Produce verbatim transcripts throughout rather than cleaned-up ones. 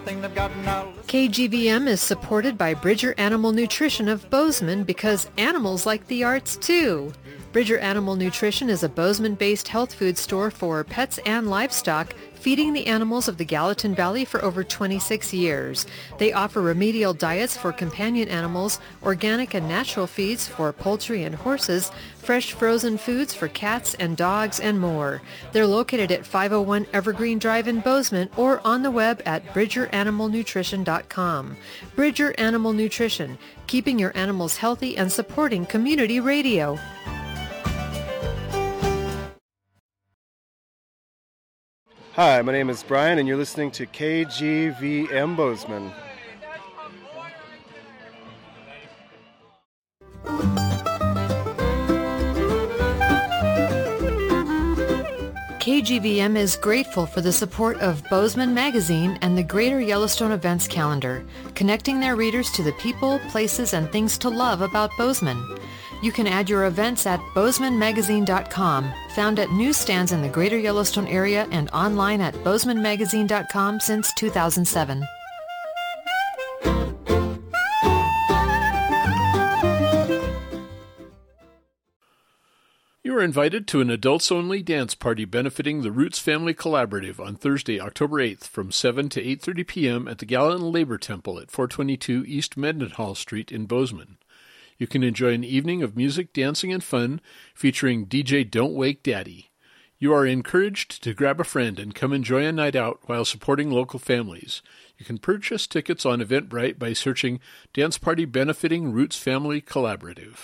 K G V M is supported by Bridger Animal Nutrition of Bozeman because animals like the arts too. Bridger Animal Nutrition is a Bozeman-based health food store for pets and livestock, feeding the animals of the Gallatin Valley for over twenty-six years. They offer remedial diets for companion animals, organic and natural feeds for poultry and horses, fresh frozen foods for cats and dogs, and more. They're located at five oh one Evergreen Drive in Bozeman or on the web at bridger animal nutrition dot com. Bridger Animal Nutrition, keeping your animals healthy and supporting community radio. Hi, my name is Brian, and you're listening to K G V M Bozeman. K G V M is grateful for the support of Bozeman Magazine and the Greater Yellowstone Events Calendar, connecting their readers to the people, places, and things to love about Bozeman. You can add your events at bozeman magazine dot com, found at newsstands in the Greater Yellowstone area and online at bozeman magazine dot com since two thousand seven. You are invited to an adults-only dance party benefiting the Roots Family Collaborative on Thursday, October eighth from seven to eight thirty p.m. at the Gallatin Labor Temple at four twenty-two East Mendenhall Street in Bozeman. You can enjoy an evening of music, dancing, and fun featuring D J Don't Wake Daddy. You are encouraged to grab a friend and come enjoy a night out while supporting local families. You can purchase tickets on Eventbrite by searching Dance Party Benefiting Roots Family Collaborative.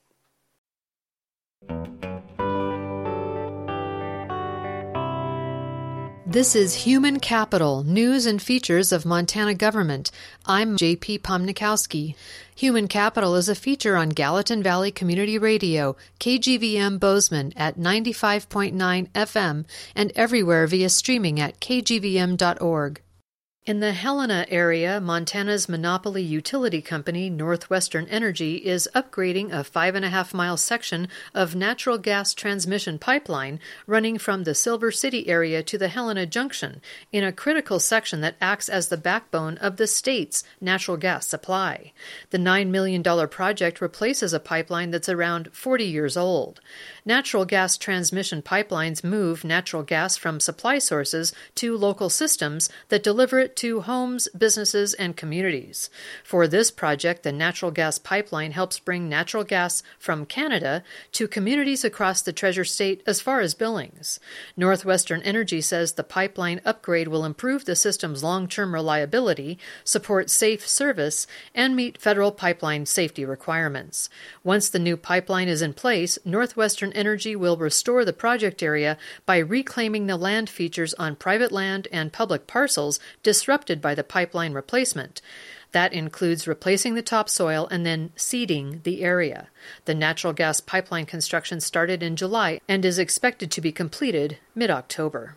This is Human Capital, News and Features of Montana Government. I'm J P Pomnikowski. Human Capital is a feature on Gallatin Valley Community Radio, K G V M Bozeman at ninety-five point nine F M, and everywhere via streaming at k g v m dot org. In the Helena area, Montana's monopoly utility company, Northwestern Energy, is upgrading a five and a half mile section of natural gas transmission pipeline running from the Silver City area to the Helena Junction in a critical section that acts as the backbone of the state's natural gas supply. The nine million dollars project replaces a pipeline that's around forty years old. Natural gas transmission pipelines move natural gas from supply sources to local systems that deliver it to homes, businesses, and communities. For this project, the natural gas pipeline helps bring natural gas from Canada to communities across the Treasure State as far as Billings. Northwestern Energy says the pipeline upgrade will improve the system's long-term reliability, support safe service, and meet federal pipeline safety requirements. Once the new pipeline is in place, Northwestern Energy will restore the project area by reclaiming the land features on private land and public parcels disrupted by the pipeline replacement. That includes replacing the topsoil and then seeding the area. The natural gas pipeline construction started in July and is expected to be completed mid-October.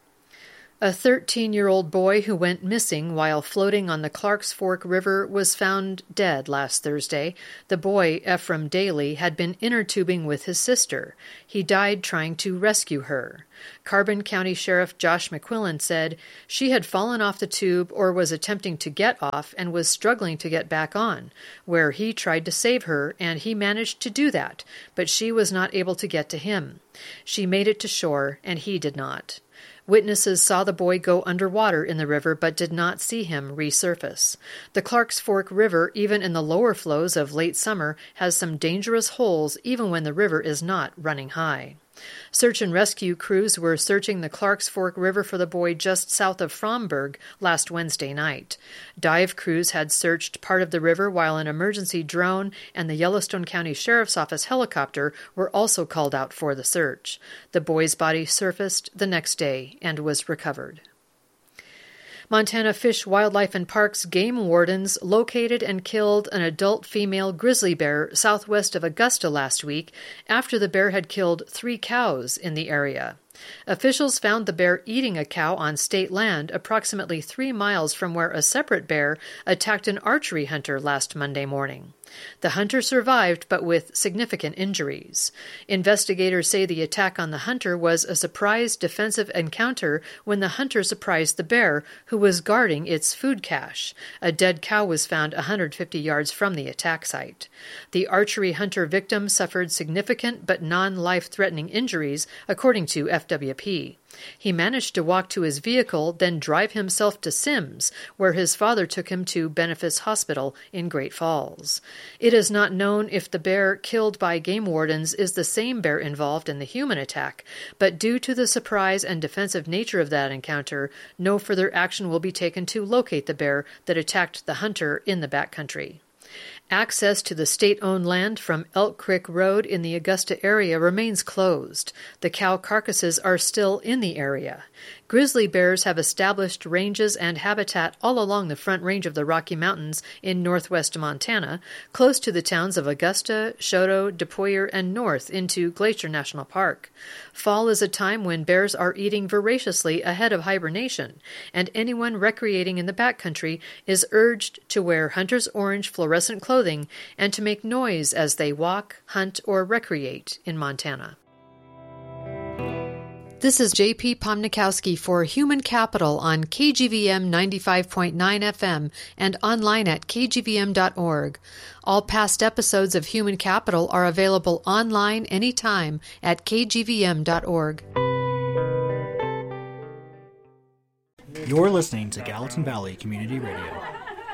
A thirteen-year-old boy who went missing while floating on the Clarks Fork River was found dead last Thursday. The boy, Ephraim Daly, had been inner tubing with his sister. He died trying to rescue her. Carbon County Sheriff Josh McQuillan said she had fallen off the tube or was attempting to get off and was struggling to get back on, where he tried to save her, and he managed to do that, but she was not able to get to him. She made it to shore, and he did not. Witnesses saw the boy go underwater in the river but did not see him resurface. The Clarks Fork River, even in the lower flows of late summer, has some dangerous holes even when the river is not running high. Search and rescue crews were searching the Clarks Fork River for the boy just south of Fromberg last Wednesday night. Dive crews had searched part of the river while an emergency drone and the Yellowstone County Sheriff's Office helicopter were also called out for the search. The boy's body surfaced the next day and was recovered. Montana Fish, Wildlife, and Parks game wardens located and killed an adult female grizzly bear southwest of Augusta last week after the bear had killed three cows in the area. Officials found the bear eating a cow on state land approximately three miles from where a separate bear attacked an archery hunter last Monday morning. The hunter survived, but with significant injuries. Investigators say the attack on the hunter was a surprise defensive encounter when the hunter surprised the bear, who was guarding its food cache. A dead cow was found one hundred fifty yards from the attack site. The archery hunter victim suffered significant but non-life-threatening injuries, according to F W P. He managed to walk to his vehicle, then drive himself to Sims, where his father took him to Benefice Hospital in Great Falls. It is not known if the bear killed by game wardens is the same bear involved in the human attack, but due to the surprise and defensive nature of that encounter, no further action will be taken to locate the bear that attacked the hunter in the backcountry. Access to the state-owned land from Elk Creek Road in the Augusta area remains closed. The cow carcasses are still in the area. Grizzly bears have established ranges and habitat all along the Front Range of the Rocky Mountains in northwest Montana, close to the towns of Augusta, Choteau, DePoyer, and north into Glacier National Park. Fall is a time when bears are eating voraciously ahead of hibernation, and anyone recreating in the backcountry is urged to wear hunter's orange fluorescent clothing and to make noise as they walk, hunt, or recreate in Montana. This is J P Pomnikowski for Human Capital on K G V M ninety-five point nine F M and online at k g v m dot org. All past episodes of Human Capital are available online anytime at k g v m dot org. You're listening to Gallatin Valley Community Radio.